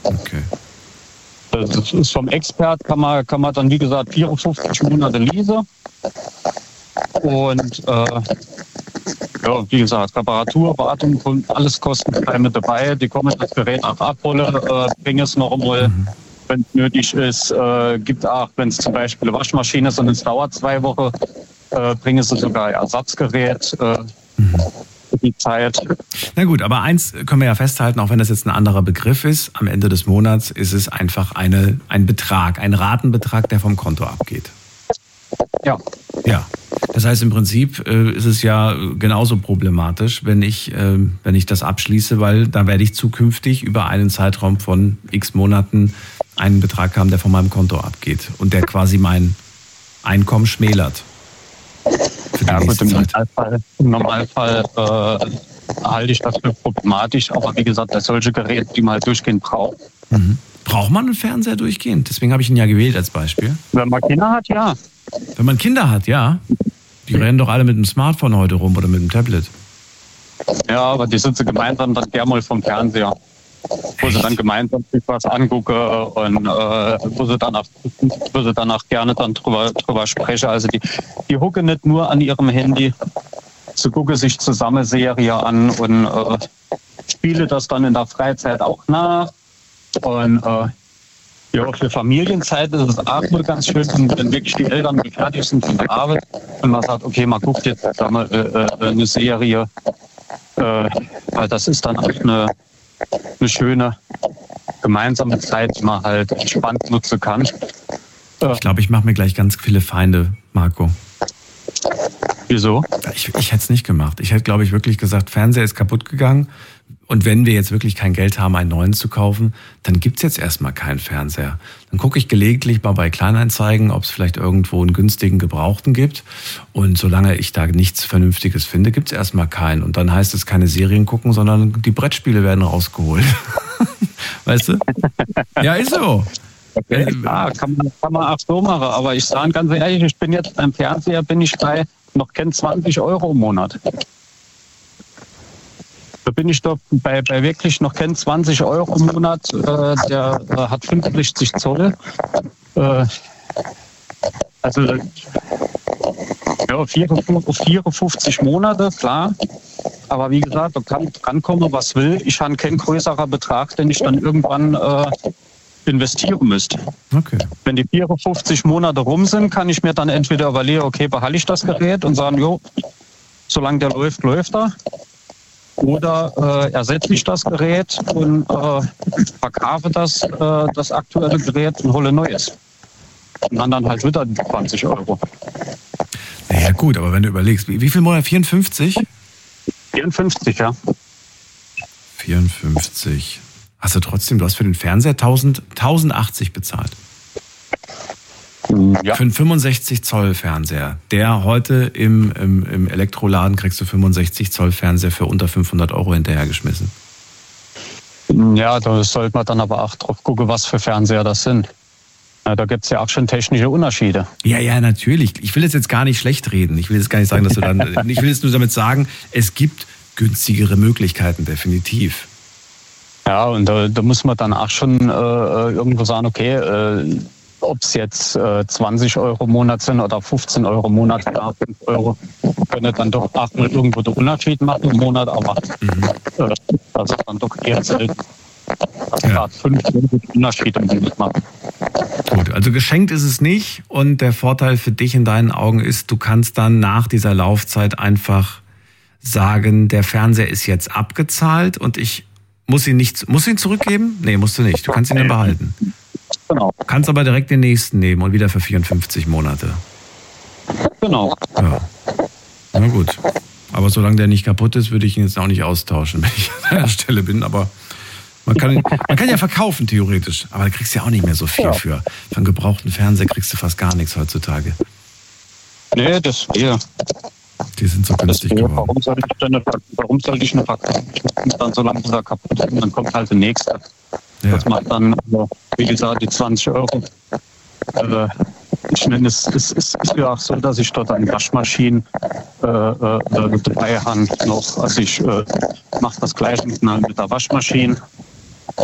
Okay. Das ist vom Expert, kann man dann, wie gesagt, 54 Monate Lease. Und wie gesagt, Reparatur, Wartung, alles kostenfrei mit dabei. Die kommen das Gerät auch abholen, bringen es noch einmal, wenn es nötig ist. Gibt auch, wenn es zum Beispiel eine Waschmaschine ist und es dauert 2 Wochen, bringen sie sogar Ersatzgerät für die Zeit. Na gut, aber eins können wir ja festhalten, auch wenn das jetzt ein anderer Begriff ist, am Ende des Monats ist es einfach ein Betrag, ein Ratenbetrag, der vom Konto abgeht. Ja. Ja. Das heißt, im Prinzip ist es ja genauso problematisch, wenn ich das abschließe, weil da werde ich zukünftig über einen Zeitraum von x Monaten einen Betrag haben, der von meinem Konto abgeht und der quasi mein Einkommen schmälert. Ja, gut, im Normalfall halte ich das für problematisch, aber wie gesagt, bei solche Geräte, die man halt durchgehend braucht. Braucht man einen Fernseher durchgehend? Deswegen habe ich ihn ja gewählt als Beispiel. Wenn man Kinder hat, ja. Wenn man Kinder hat, ja. Die rennen doch alle mit dem Smartphone heute rum oder mit dem Tablet. Ja, aber die sitzen gemeinsam dann gerne mal vom Fernseher. Wo sie dann gemeinsam sich was angucken und wo sie danach gerne dann drüber sprechen. Also die hucken nicht nur an ihrem Handy, sie gucken sich zusammen Serie an und spielen das dann in der Freizeit auch nach. Und für Familienzeit ist es auch nur ganz schön, wenn wirklich die Eltern fertig sind von der Arbeit und man sagt, okay, man guckt jetzt mal eine Serie, weil das ist dann auch eine schöne gemeinsame Zeit, die man halt entspannt nutzen kann. Ich glaube, ich mache mir gleich ganz viele Feinde, Marco. Wieso? Ich hätte es nicht gemacht. Ich hätte, glaube ich, wirklich gesagt, Fernseher ist kaputt gegangen. Und wenn wir jetzt wirklich kein Geld haben, einen neuen zu kaufen, dann gibt's jetzt erstmal keinen Fernseher. Dann gucke ich gelegentlich mal bei Kleinanzeigen, ob es vielleicht irgendwo einen günstigen Gebrauchten gibt. Und solange ich da nichts Vernünftiges finde, gibt's erstmal keinen. Und dann heißt es keine Serien gucken, sondern die Brettspiele werden rausgeholt. Weißt du? Ja, ist so. Okay. Ja, kann man auch so machen. Aber ich sage ganz ehrlich, ich bin jetzt beim Fernseher, bin ich bei noch 20 Euro im Monat. Da bin ich doch bei wirklich noch 20 Euro im Monat. Der hat 65 Zoll. Also ja, 54 Monate, klar. Aber wie gesagt, da kann rankommen, was will. Ich habe keinen größeren Betrag, den ich dann irgendwann investieren müsste. Okay. Wenn die 54 Monate rum sind, kann ich mir dann entweder überlegen, okay, behalte ich das Gerät und sagen, jo, solange der läuft, läuft er. Oder ersetze ich das Gerät und verkaufe das aktuelle Gerät und hole neues. Und dann halt wieder 20 Euro. Naja gut, aber wenn du überlegst, wie viel Monat? 54? 54, ja. 54. Hast du trotzdem, du hast für den Fernseher 1080 bezahlt. Ja. Für einen 65 Zoll Fernseher. Der heute im Elektroladen kriegst du 65 Zoll Fernseher für unter 500 Euro hinterhergeschmissen. Ja, da sollte man dann aber auch drauf gucken, was für Fernseher das sind. Ja, da gibt es ja auch schon technische Unterschiede. Ja, natürlich. Ich will jetzt gar nicht schlecht reden. Ich will jetzt gar nicht sagen, dass du dann. Ich will jetzt nur damit sagen, es gibt günstigere Möglichkeiten, definitiv. Ja, und da muss man dann auch schon irgendwo sagen, okay, ob es jetzt 20 Euro im Monat sind oder 15 Euro im Monat, oder 5 Euro, können dann doch auch mal irgendwo den Unterschied machen im Monat, aber das ist dann doch eher selten. Ja. 5 Euro Unterschied im Monat machen. Gut, also geschenkt ist es nicht und der Vorteil für dich in deinen Augen ist, du kannst dann nach dieser Laufzeit einfach sagen, der Fernseher ist jetzt abgezahlt und ich muss ihn zurückgeben? Nee, musst du nicht. Du kannst ihn dann behalten. Genau. Kannst aber direkt den nächsten nehmen und wieder für 54 Monate. Genau. Ja. Na gut. Aber solange der nicht kaputt ist, würde ich ihn jetzt auch nicht austauschen, wenn ich an der Stelle bin. Aber man kann ja verkaufen, theoretisch. Aber da kriegst du ja auch nicht mehr so viel für. Für einen gebrauchten Fernseher kriegst du fast gar nichts heutzutage. Nee, das wäre. Die sind so günstig geworden. Warum soll ich eine verkaufen? Dann so lange er kaputt ist, dann kommt halt der nächste. Ja. Das macht dann, wie gesagt, die 20 Euro. Ich meine, es ist ja auch so, dass ich dort eine Waschmaschine dabei habe noch. Also ich mache das gleiche mit der Waschmaschine.